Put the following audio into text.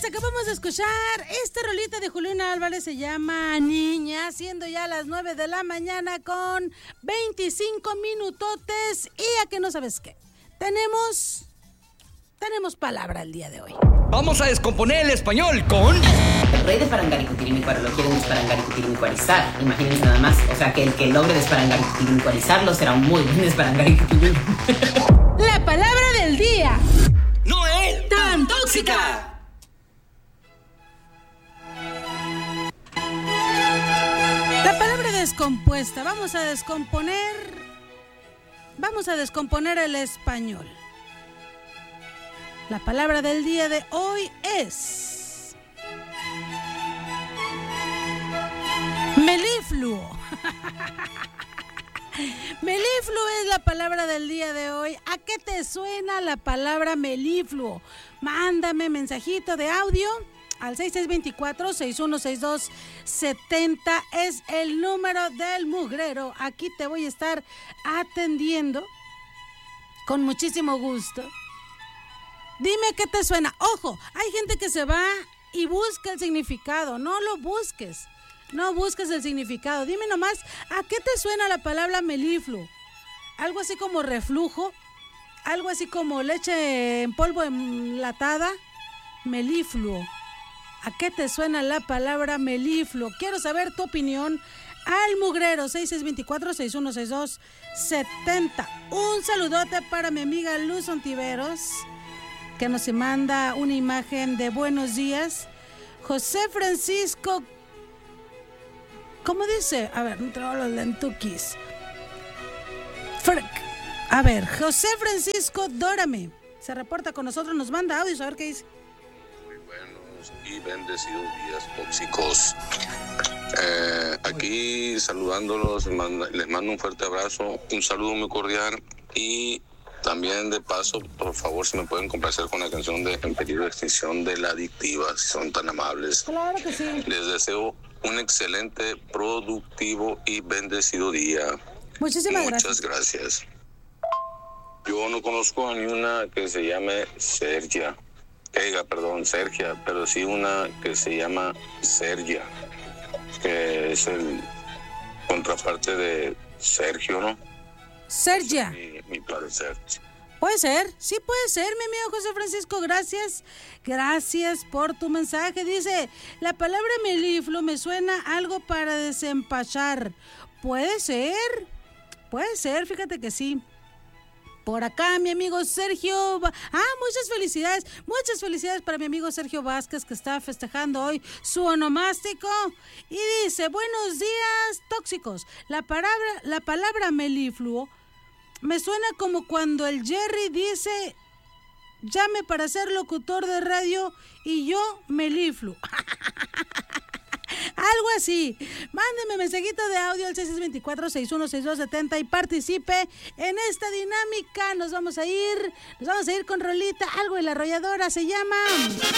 acabamos de escuchar esta rolita de Julián Álvarez, se llama Niña, siendo ya las 9 de la mañana con 25 minutotes. Y a que no sabes qué, tenemos palabra el día de hoy. Vamos a descomponer el español con... El rey de Parangaricutirimícuaro lo quieren desparangaricutirimícuarizar. Imagínense nada más. O sea, que el que logre desparangaricutirimícuarizarlo será un muy buen desparangaricutirimícuaro. La palabra del día. ¡No es tan tóxica! La palabra descompuesta. Vamos a descomponer el español. La palabra del día de hoy es melifluo. Melifluo es la palabra del día de hoy. ¿A qué te suena la palabra melifluo? Mándame mensajito de audio al 6624-616270. Es el número del mugrero. Aquí te voy a estar atendiendo con muchísimo gusto. Dime qué te suena. Ojo, hay gente que se va y busca el significado. No lo busques. No busques el significado. Dime nomás, ¿a qué te suena la palabra melifluo? Algo así como reflujo, algo así como leche en polvo enlatada. Melifluo. ¿A qué te suena la palabra melifluo? Quiero saber tu opinión. Al mugrero 6624-616270. Un saludote para mi amiga Luz Ontiveros, que nos manda una imagen de buenos días. José Francisco, ¿cómo dice? A ver, no traigo los lentuquis. A ver, José Francisco Dórame se reporta con nosotros, nos manda audios, a ver qué dice. Muy buenos y bendecidos días tóxicos. Aquí saludándolos, les mando un fuerte abrazo, un saludo muy cordial y también de paso, por favor, si me pueden complacer con la canción de En peligro de extinción de La Adictiva, si son tan amables. Claro que sí. Les deseo un excelente, productivo y bendecido día. Muchas gracias. Yo no conozco ni una que se llame Sergia, pero sí una que se llama Sergia, que es el contraparte de Sergio, ¿no? Sergia. Mi parecer. Puede ser, sí puede ser, mi amigo José Francisco, gracias por tu mensaje. Dice, la palabra melifluo me suena algo para desempachar. Puede ser, fíjate que sí. Por acá mi amigo Sergio, muchas felicidades para mi amigo Sergio Vázquez, que está festejando hoy su onomástico. Y dice, buenos días tóxicos, la palabra melifluo me suena como cuando el Jerry dice, llame para ser locutor de radio y yo melifluo. Algo así. Mándeme mensajito de audio al 6624-616270 y participe en esta dinámica. Nos vamos a ir con rolita, algo de La Arrolladora, se llama